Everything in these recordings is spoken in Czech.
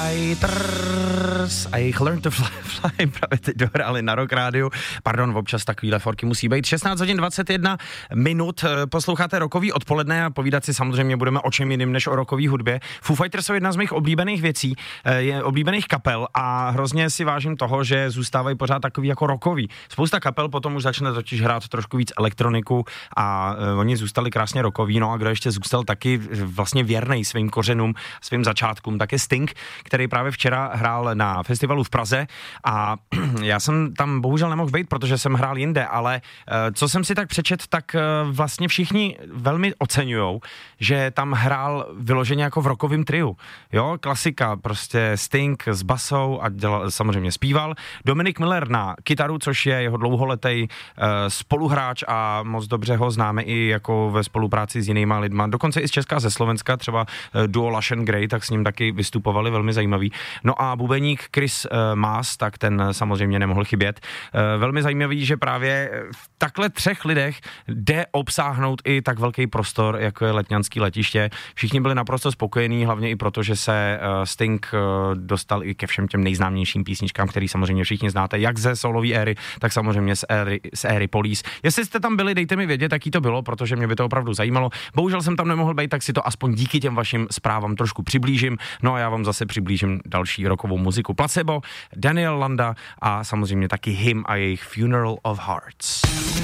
Fighters a jejich Learn to Fly právě teď dohráli na Rock Rádiu. Pardon, občas takovýhle forky musí být. 16 hodin 21 minut, posloucháte rockový odpoledne a povídat si samozřejmě budeme o čem jiným než o rockové hudbě. Foo Fighters jsou jedna z mých oblíbených věcí, oblíbených kapel a hrozně si vážím toho, že zůstávají pořád takový jako rockový. Spousta kapel potom už začne totiž hrát trošku víc elektroniku a oni zůstali krásně rockoví, no a kdo ještě zůstal taky vlastně věrnej svým kořenům, svým začátkům, tak je Sting, který právě včera hrál na festivalu v Praze a já jsem tam bohužel nemohl být, protože jsem hrál jinde, ale co jsem si tak přečet, tak vlastně všichni velmi oceňujou, že tam hrál vyloženě jako v rockovém triu. Jo, klasika, prostě Sting s basou a samozřejmě zpíval. Dominik Miller na kytaru, což je jeho dlouholetý spoluhráč a moc dobře ho známe i jako ve spolupráci s jinýma lidma. Dokonce i z Česka, ze Slovenska, třeba duo Lush and Grey, tak s ním taky vystupovali, velmi zajímavý. No a bubeník Chris Maas, tak ten samozřejmě nemohl chybět. Velmi zajímavý, že právě v takhle 3 lidech jde obsáhnout i tak velký prostor, jako je letňanský letiště. Všichni byli naprosto spokojení, hlavně i proto, že se Sting dostal i ke všem těm nejznámějším písničkám, který samozřejmě všichni znáte, jak ze solové éry, tak samozřejmě z éry Police. Jestli jste tam byli, dejte mi vědět, jaký to bylo, protože mě by to opravdu zajímalo. Bohužel jsem tam nemohl být, tak si to aspoň díky těm vašim zprávám trošku přiblížím. No a já vám zase přiblížím další rockovou muziku. Placebo, Daniel Landa a samozřejmě taky Him a jejich Funeral of Hearts.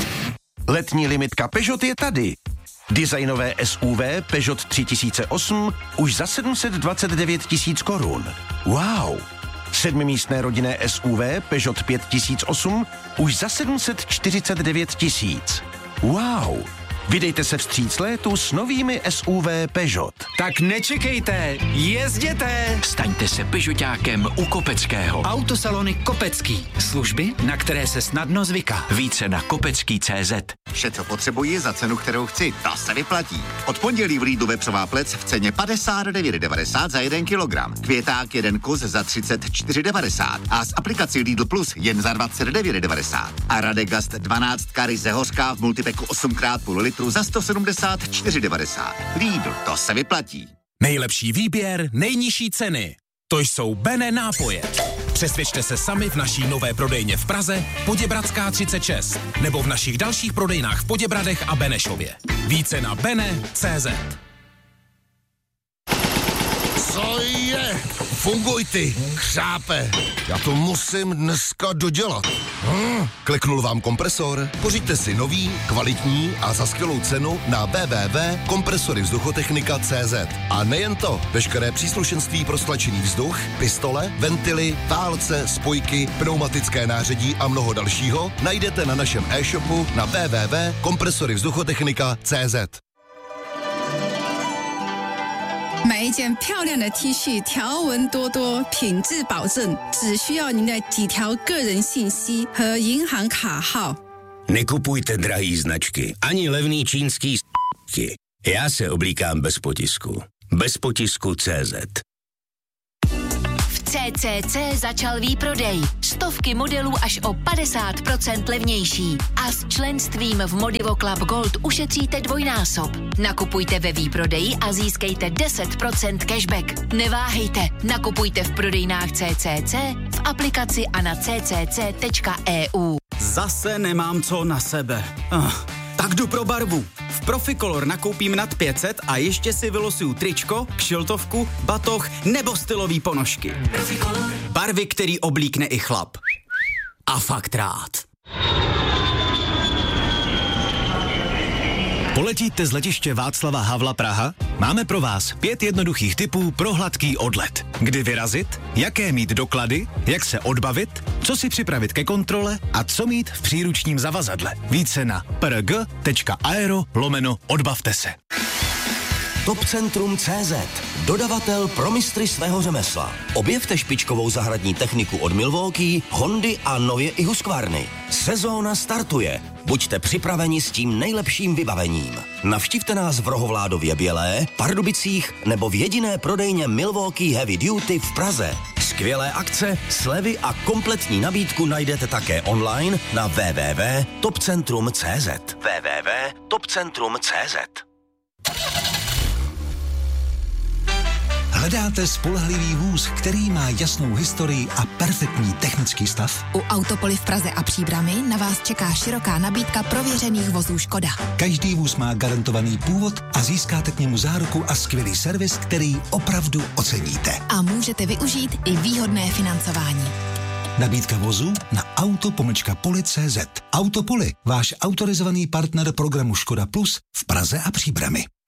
Letní limitka Peugeot je tady. Designové SUV Peugeot 3008 už za 729 000 korun. Wow! 7místné rodinné SUV Peugeot 5008 už za 749 000. Wow! Vydejte se vstříc létu s novými SUV Peugeot. Tak nečekejte, jezděte! Staňte se Peugeotákem u Kopeckého. Autosalony Kopecký. Služby, na které se snadno zvyká. Více na kopecký.cz. Vše, co potřebuji za cenu, kterou chci, ta se vyplatí. Od pondělí v Lidlu vepřová plec v ceně 59,90 za 1 kilogram. Květák 1 kus za 34,90 a z aplikací Lidl Plus jen za 29,90. A Radegast 12 ryze hořká v multipeku 8x půl litru za 174,90. Lidl, to se vyplatí. Nejlepší výběr, nejnižší ceny. To jsou Bene nápoje. Přesvědčte se sami v naší nové prodejně v Praze, Poděbradská 36, nebo v našich dalších prodejnách v Poděbradech a Benešově. Více na bene.cz. Co je? Funguj ty, křápe. Já to musím dneska dodělat. Kliknul vám kompresor? Pořiďte si nový, kvalitní a za skvělou cenu na www.kompresoryvzduchotechnika.cz. A nejen to, veškeré příslušenství pro stlačený vzduch, pistole, ventily, válce, spojky, pneumatické nářadí a mnoho dalšího najdete na našem e-shopu na www.kompresoryvzduchotechnika.cz. 买一件漂亮的 T 恤，条纹多多，品质保证，只需要您的几条个人信息和银行卡号。 Nekupujte drahý značky, ani levný čínský s***ky. Já se oblíkám bez potisku. Bez potisku CZ. CCC začal výprodej. Stovky modelů až o 50% levnější. A s členstvím v Modivo Club Gold ušetříte dvojnásob. Nakupujte ve výprodeji a získejte 10% cashback. Neváhejte, nakupujte v prodejnách CCC, v aplikaci a na ccc.eu. Zase nemám co na sebe. Tak jdu pro barvu. V Proficolor nakoupím nad 500 a ještě si vylosuju tričko, kšiltovku, batoh nebo stylový ponožky. Proficolor. Barvy, který oblíkne i chlap. A fakt rád. Poletíte z letiště Václava Havla Praha? Máme pro vás 5 jednoduchých tipů pro hladký odlet. Kdy vyrazit, jaké mít doklady, jak se odbavit, co si připravit ke kontrole a co mít v příručním zavazadle. Více na prg.aero/odbavte se. Topcentrum.cz, dodavatel pro mistry svého řemesla. Objevte špičkovou zahradní techniku od Milwaukee, Hondy a nově i Husqvarny. Sezóna startuje. Buďte připraveni s tím nejlepším vybavením. Navštivte nás v Rohovládově Bělé, Pardubicích nebo v jediné prodejně Milwaukee Heavy Duty v Praze. Skvělé akce, slevy a kompletní nabídku najdete také online na www.topcentrum.cz. www.topcentrum.cz. Hledáte spolehlivý vůz, který má jasnou historii a perfektní technický stav? U Autopoly v Praze a Příbrami na vás čeká široká nabídka prověřených vozů Škoda. Každý vůz má garantovaný původ a získáte k němu záruku a skvělý servis, který opravdu oceníte. A můžete využít i výhodné financování. Nabídka vozu na auto-poli.cz. Autopoly, váš autorizovaný partner programu Škoda Plus v Praze a Příbrami.